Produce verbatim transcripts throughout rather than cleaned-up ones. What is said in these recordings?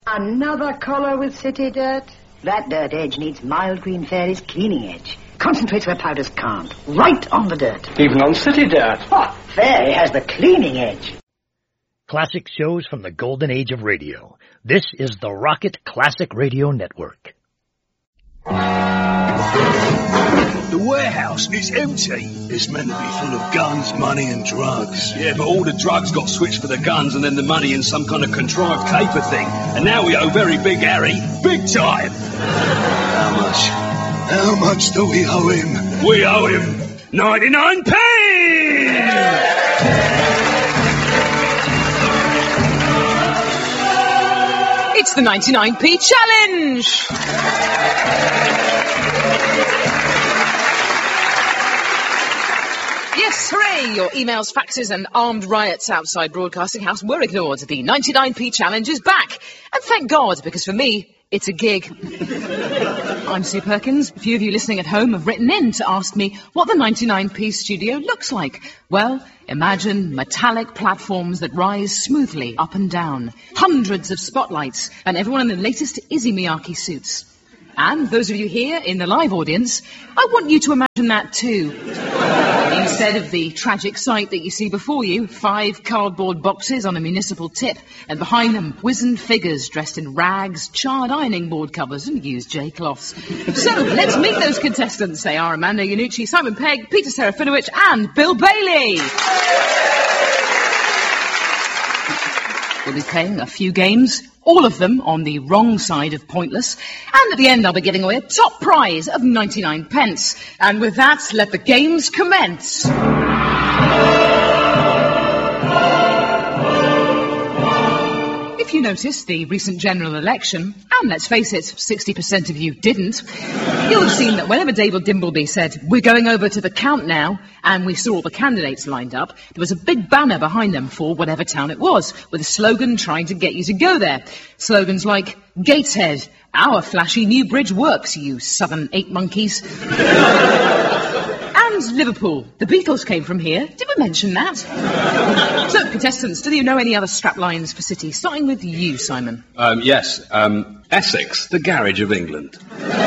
Another collar with city dirt? That dirt edge needs Mild Green Fairy's cleaning edge. Concentrates where powders can't. Right on the dirt. Even on city dirt. What? Fairy has the cleaning edge. Classic shows from the golden age of radio. This is the Rocket Classic Radio Network. The warehouse is empty. It's meant to be full of guns, money and drugs. Yeah, but all the drugs got switched for the guns and then the money in some kind of contrived caper thing. And now we owe very Big Harry big time. How much? How much do we owe him? We owe him ninety-nine p! It's the ninety-nine p challenge! Yes, hooray! Your emails, faxes and armed riots outside Broadcasting House were ignored. The ninety-nine p challenge is back. And thank God, because for me, it's a gig. I'm Sue Perkins. A few of you listening at home have written in to ask me what the ninety-nine p studio looks like. Well, imagine metallic platforms that rise smoothly up and down, hundreds of spotlights, and everyone in the latest Izzy Miyake suits. And those of you here in the live audience, I want you to imagine that too. Instead of the tragic sight that you see before you, five cardboard boxes on a municipal tip, and behind them, wizened figures dressed in rags, charred ironing board covers and used J-cloths. So, let's meet those contestants. They are Amanda Iannucci, Simon Pegg, Peter Serafinowicz and Bill Bailey. We'll be playing a few games, all of them on the wrong side of pointless. And at the end, I'll be giving away a top prize of ninety-nine pence. And with that, let the games commence. If you noticed the recent general election, and let's face it, sixty percent of you didn't, you'll have seen that whenever David Dimbleby said, "We're going over to the count now," and we saw all the candidates lined up, there was a big banner behind them for whatever town it was, with a slogan trying to get you to go there. Slogans like, "Gateshead, our flashy new bridge works, you southern ape monkeys." And Liverpool. The Beatles came from here. Did we mention that? So, contestants, do you know any other straplines for cities? Starting with you, Simon. Um, yes. Um, Essex, the garage of England.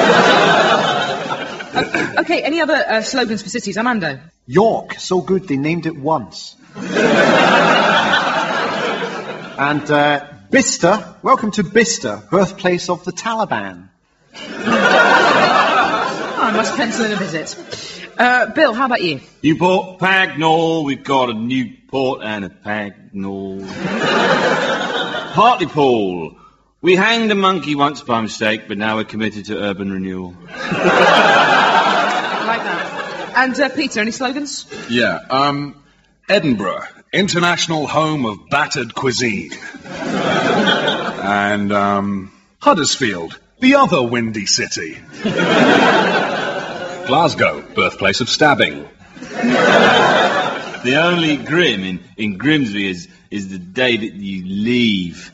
uh, OK, any other uh, slogans for cities? Amanda? York, so good they named it once. And uh, Bicester, welcome to Bicester, birthplace of the Taliban. Oh, I must pencil in a visit. Uh, Bill, how about you? Newport Pagnell, we've got a Newport and a Pagnell. Hartlepool, we hanged a monkey once by mistake, but now we're committed to urban renewal. I like that. And uh, Peter, any slogans? Yeah, um, Edinburgh, international home of battered cuisine. And, um, Huddersfield, the other windy city. Glasgow, birthplace of stabbing. The only grim in, in Grimsby is, is the day that you leave.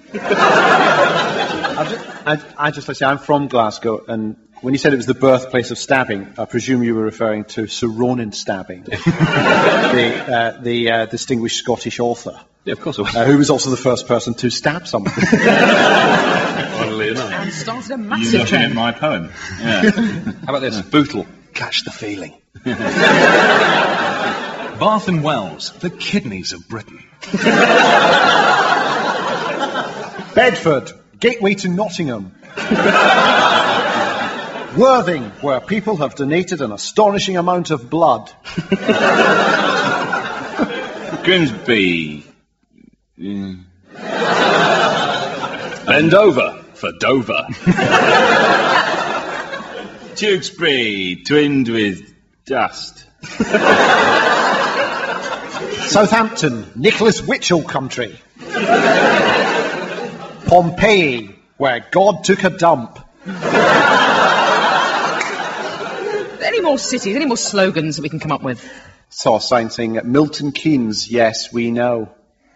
I just, I, I just like to say, I'm from Glasgow, and when you said it was the birthplace of stabbing, I presume you were referring to Sir Ronan Stabbing, the, uh, the uh, distinguished Scottish author. Yeah, of course I was. Uh, who was also the first person to stab someone. Funnily enough. And started a massive You're looking trend. at my poem. Yeah. How about this? Bootle. Catch the feeling. Bath and Wells, the kidneys of Britain. Bedford, gateway to Nottingham. Worthing, where people have donated an astonishing amount of blood. Grimsby. Mm. Bend over for Dover. Tewkesbury, twinned with dust. Southampton, Nicholas Witchell country. Pompeii, where God took a dump. Any more cities, any more slogans that we can come up with? Saw a sign saying, Milton Keynes, yes, we know.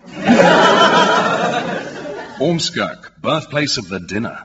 Ormskirk, birthplace of the dinner.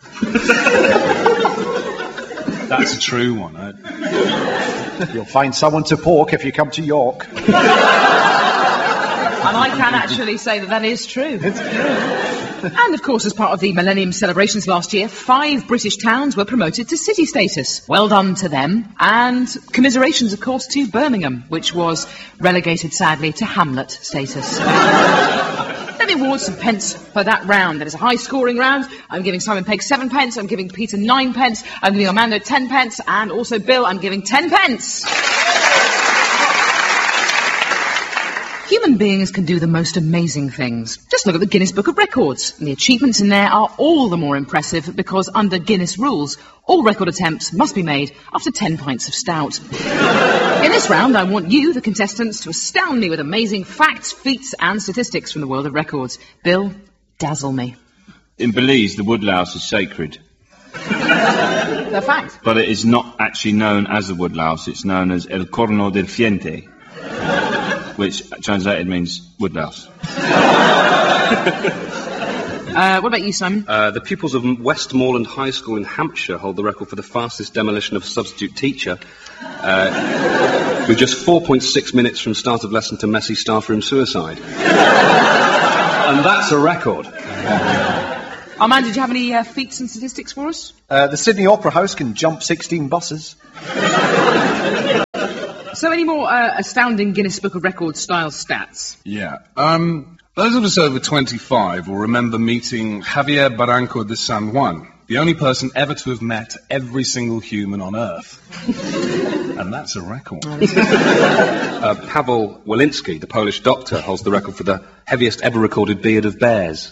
That's a true one. I... You'll find someone to pork if you come to York. And I can actually say that that is true. It's true. And, of course, as part of the Millennium celebrations last year, five British towns were promoted to city status. Well done to them. And commiserations, of course, to Birmingham, which was relegated, sadly, to Hamlet status. Let me award some pence for that round. That is a high-scoring round. I'm giving Simon Pegg seven pence. I'm giving Peter nine pence. I'm giving Armando ten pence. And also Bill, I'm giving ten pence. Human beings can do the most amazing things. Just look at the Guinness Book of Records. And the achievements in there are all the more impressive because under Guinness rules, all record attempts must be made after ten pints of stout. In this round, I want you, the contestants, to astound me with amazing facts, feats and statistics from the world of records. Bill, dazzle me. In Belize, the woodlouse is sacred. The fact. But it is not actually known as the woodlouse. It's known as El Corno del Fiente, which translated means woodlouse. Uh, what about you, Simon? Uh, the pupils of Westmoreland High School in Hampshire hold the record for the fastest demolition of a substitute teacher, uh, with just four point six minutes from start of lesson to messy staff room suicide. And that's a record. Armand, did you have any uh, feats and statistics for us? Uh, the Sydney Opera House can jump sixteen buses. So any more uh, astounding Guinness Book of Records style stats? Yeah. Um, those of us over twenty-five will remember meeting Javier Barranco de San Juan, the only person ever to have met every single human on Earth. And that's a record. uh, Pavel Walensky, the Polish doctor, holds the record for the heaviest ever recorded beard of bears.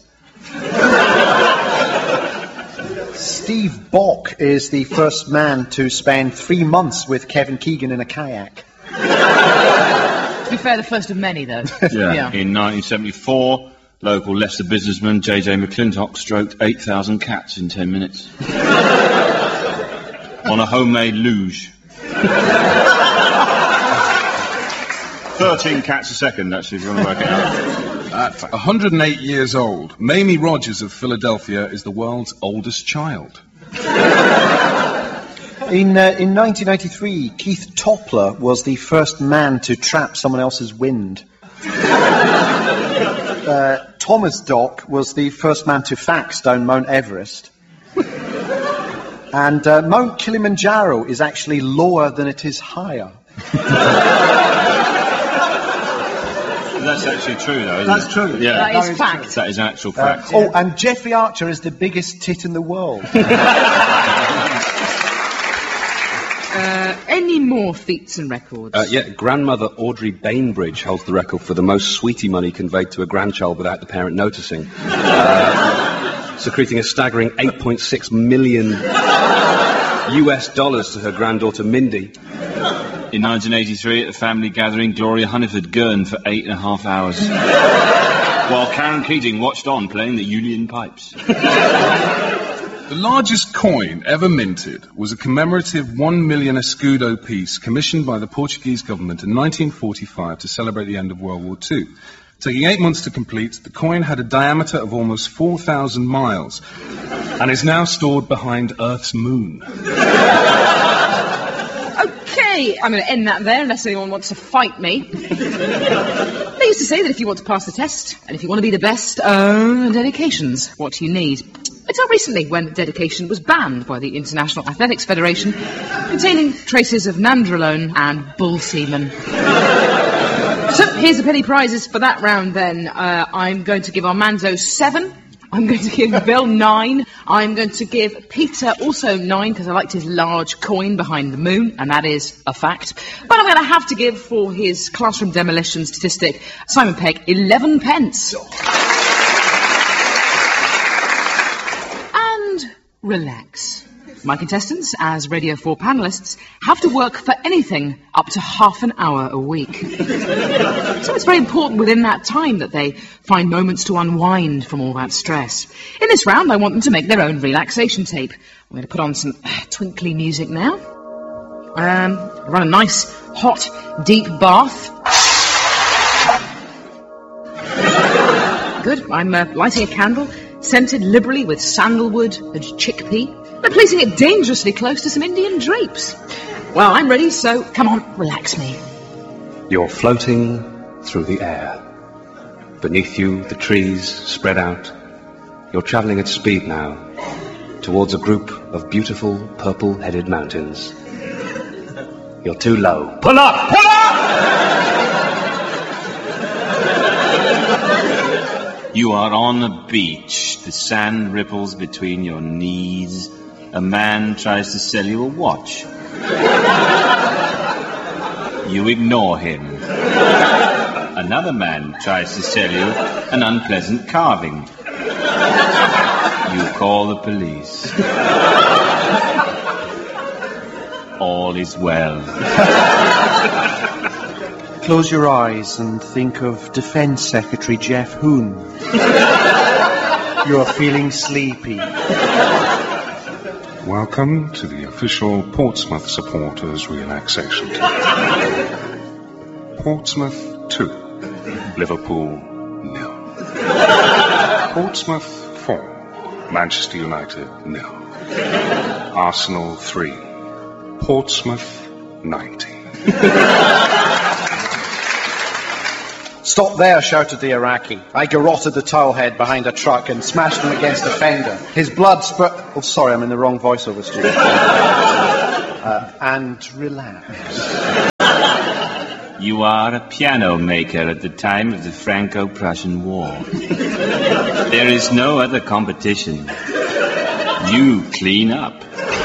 Steve Bock is the first man to spend three months with Kevin Keegan in a kayak. To be fair, the first of many, though. Yeah. yeah. In nineteen seventy-four, local Leicester businessman J J McClintock stroked eight thousand cats in ten minutes. On a homemade luge. thirteen cats a second, actually, if you want to work it out. At one hundred eight years old, Mamie Rogers of Philadelphia is the world's oldest child. In, uh, in nineteen ninety-three, Keith Toppler was the first man to trap someone else's wind. uh, Thomas Dock was the first man to fax down Mount Everest. And uh, Mount Kilimanjaro is actually lower than it is higher. That's actually true, though, isn't That's it? true. Yeah. That, that is, is fact. True. That is an actual fact. Uh, oh, and Jeffrey Archer is the biggest tit in the world. Uh, any more feats and records? Uh, yeah, grandmother Audrey Bainbridge holds the record for the most sweetie money conveyed to a grandchild without the parent noticing, uh, secreting a staggering eight point six million U S dollars to her granddaughter Mindy. In nineteen eighty-three, at a family gathering, Gloria Hunniford gurned for eight and a half hours, while Karen Keating watched on playing the Julian pipes. The largest coin ever minted was a commemorative one million escudo piece commissioned by the Portuguese government in nineteen forty-five to celebrate the end of World War Two. Taking eight months to complete, the coin had a diameter of almost four thousand miles and is now stored behind Earth's moon. Okay, I'm going to end that there unless anyone wants to fight me. They used to say that if you want to pass the test and if you want to be the best, uh, dedication's what you need. Until recently, when dedication was banned by the International Athletics Federation, containing traces of nandrolone and bull semen. So, here's the penny prizes for that round then. Uh, I'm going to give Armando seven. I'm going to give Bill nine. I'm going to give Peter also nine, because I liked his large coin behind the moon, and that is a fact. But I'm going to have to give, for his classroom demolition statistic, Simon Pegg eleven pence. And relax. My contestants, as Radio four panellists, have to work for anything up to half an hour a week. So it's very important within that time that they find moments to unwind from all that stress. In this round, I want them to make their own relaxation tape. I'm going to put on some twinkly music now. Um, run a nice, hot, deep bath. Good. I'm uh, lighting a candle, scented liberally with sandalwood and chickpea. But placing it dangerously close to some Indian drapes. Well, I'm ready, so come on, relax me. You're floating through the air. Beneath you, the trees spread out. You're travelling at speed now, towards a group of beautiful purple-headed mountains. You're too low. Pull up! Pull up! You are on a beach. The sand ripples between your knees. A man tries to sell you a watch. You ignore him. Another man tries to sell you an unpleasant carving. You call the police. All is well. Close your eyes and think of Defence Secretary Jeff Hoon. You're feeling sleepy. Welcome to the official Portsmouth supporters relaxation time. Portsmouth two, Liverpool nil. Portsmouth four, Manchester United nil. Arsenal three, Portsmouth ninety. Stop there, shouted the Iraqi. I garroted the towel head behind a truck and smashed him against the fender. His blood spurt... Oh, sorry, I'm in the wrong voiceover studio. uh, and relax. You are a piano maker at the time of the Franco-Prussian War. There is no other competition. You clean up.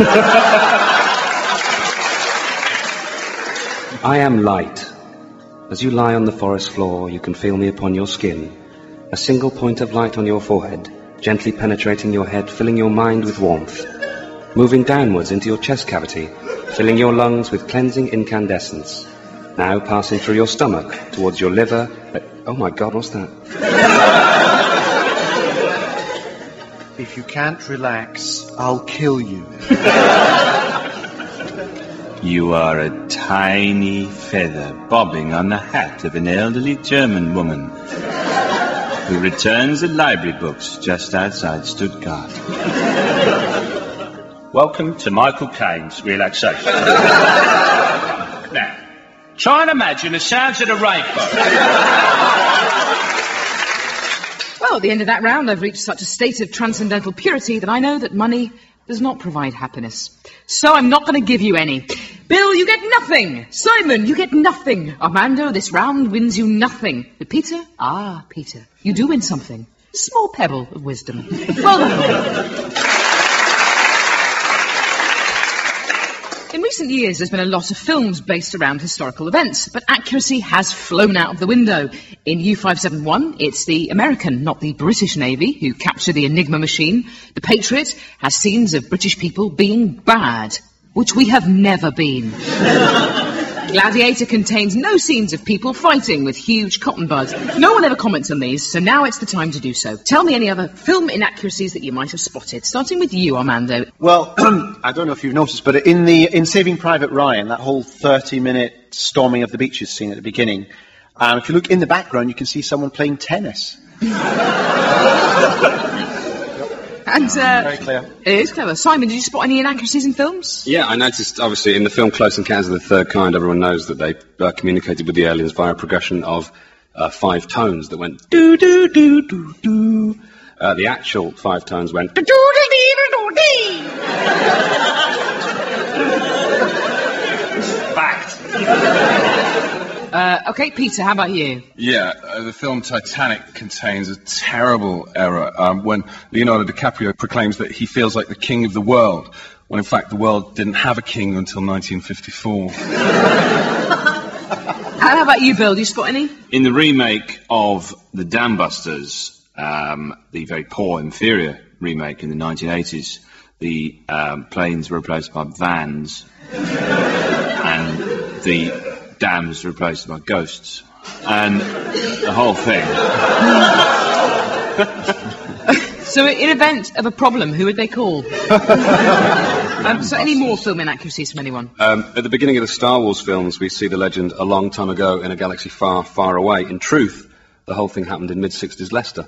I am light. As you lie on the forest floor, you can feel me upon your skin. A single point of light on your forehead, gently penetrating your head, filling your mind with warmth. Moving downwards into your chest cavity, filling your lungs with cleansing incandescence. Now passing through your stomach, towards your liver. Uh, oh my God, what's that? If you can't relax, I'll kill you. You are a tiny feather bobbing on the hat of an elderly German woman who returns the library books just outside Stuttgart. Welcome to Michael Caine's relaxation. Now, try and imagine the sounds of the rainbow. Well, at the end of that round, I've reached such a state of transcendental purity that I know that money does not provide happiness. So I'm not going to give you any. Bill, you get nothing. Simon, you get nothing. Armando, this round wins you nothing. But Peter? Ah, Peter, you do win something. A small pebble of wisdom. Well done. In recent years, there's been a lot of films based around historical events, but accuracy has flown out of the window. In U five seventy-one, it's the American, not the British Navy, who captured the Enigma machine. The Patriot has scenes of British people being bad, which we have never been. Gladiator contains no scenes of people fighting with huge cotton buds. No one ever comments on these, so now it's the time to do so. Tell me any other film inaccuracies that you might have spotted, starting with you, Armando. Well, I don't know if you've noticed, but in the in Saving Private Ryan, that whole thirty-minute storming of the beaches scene at the beginning, um, if you look in the background, you can see someone playing tennis. And, uh, Very clear. It is clever. Simon, did you spot any inaccuracies in films? Yeah, I noticed, obviously, in the film Close Encounters of the Third Kind, everyone knows that they uh, communicated with the aliens via a progression of uh, five tones that went do-do-do-do-do. Uh, the actual five tones went do-do-dee-do-dee. Fact. Uh, okay, Peter, how about you? Yeah, uh, the film Titanic contains a terrible error um, when Leonardo DiCaprio proclaims that he feels like the king of the world, when in fact the world didn't have a king until nineteen fifty-four. How about you, Bill? Do you spot any? In the remake of The Dam Busters, um, the very poor, inferior remake in the nineteen eighties, the um, planes were replaced by vans, and the dams were replaced by ghosts, and the whole thing. So, in event of a problem, who would they call? um, so, any more film inaccuracies from anyone? Um, at the beginning of the Star Wars films, we see the legend a long time ago in a galaxy far, far away. In truth, the whole thing happened in mid-sixties Leicester.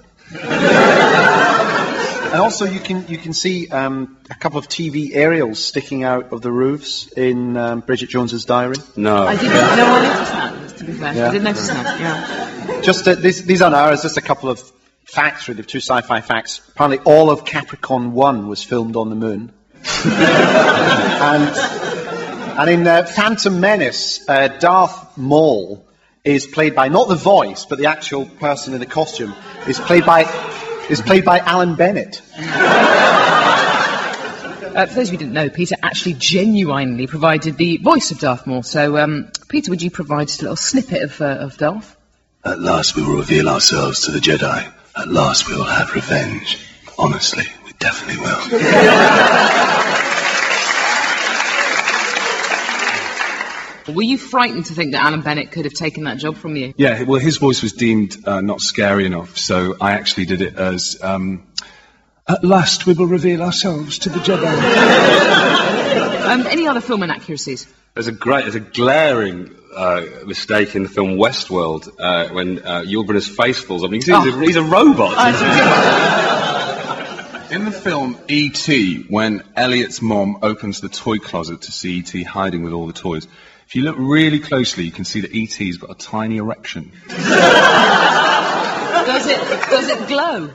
And also, you can you can see um, a couple of T V aerials sticking out of the roofs in um, Bridget Jones's Diary. No. I didn't no, I noticed that, to be fair. Yeah. I did notice that, yeah. Just uh, these these aren't ours, just a couple of facts, really, two sci-fi facts. Apparently all of Capricorn one was filmed on the moon. and, and in uh, Phantom Menace, uh, Darth Maul is played by, not the voice, but the actual person in the costume, is played by, is played by Alan Bennett. Uh, for those of you who didn't know, Peter actually genuinely provided the voice of Darth Maul. So, um, Peter, would you provide just a little snippet of, uh, of Darth? At last we will reveal ourselves to the Jedi. At last we will have revenge. Honestly, we definitely will. Were you frightened to think that Alan Bennett could have taken that job from you? Yeah, well, his voice was deemed uh, not scary enough, so I actually did it as, um, at last we will reveal ourselves to the Jedi. um, any other film inaccuracies? There's a great, there's a glaring uh, mistake in the film Westworld uh, when uh, Yul Brynner's face falls off. He's, oh. he's, a, he's a robot. In the film E T, when Elliot's mom opens the toy closet to see E T hiding with all the toys, if you look really closely, you can see that E T's got a tiny erection. Does it, does it glow?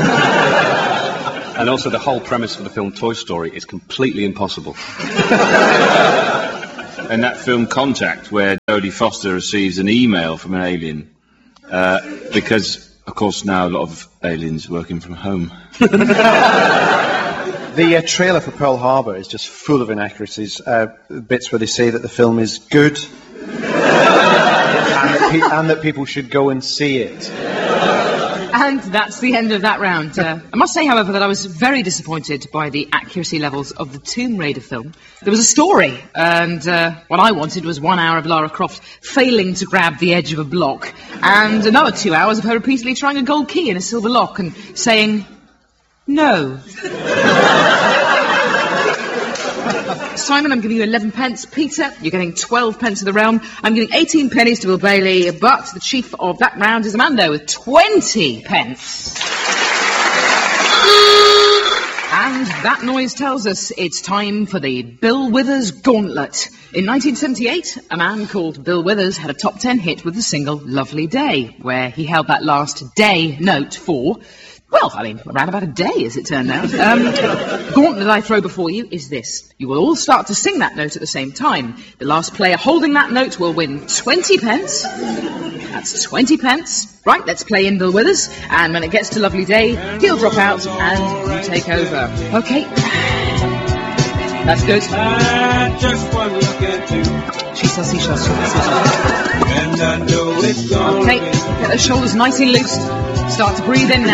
And also the whole premise of the film Toy Story is completely impossible. And that film Contact, where Jodie Foster receives an email from an alien, uh, because, of course, now a lot of aliens working from home. The uh, trailer for Pearl Harbor is just full of inaccuracies. Uh, bits where they say that the film is good and, that pe- and that people should go and see it. And that's the end of that round. Uh, I must say, however, that I was very disappointed by the accuracy levels of the Tomb Raider film. There was a story, and uh, what I wanted was one hour of Lara Croft failing to grab the edge of a block, and another two hours of her repeatedly trying a gold key in a silver lock and saying, no. Simon, I'm giving you eleven pence. Peter, you're getting twelve pence of the round. I'm giving eighteen pennies to Will Bailey, but the chief of that round is Amanda with twenty pence. And that noise tells us it's time for the Bill Withers Gauntlet. In nineteen seventy-eight, a man called Bill Withers had a top ten hit with the single Lovely Day, where he held that last day note for... well, I mean, around about a day, as it turned out. Um, the gauntlet I throw before you is this. You will all start to sing that note at the same time. The last player holding that note will win twenty pence. That's twenty pence. Right, let's play in Bill Withers. And when it gets to Lovely Day, he'll drop out and you take over. Okay. That's good. Just one look at you. She says seashells. Okay, get those shoulders nice and loose. Start to breathe in now.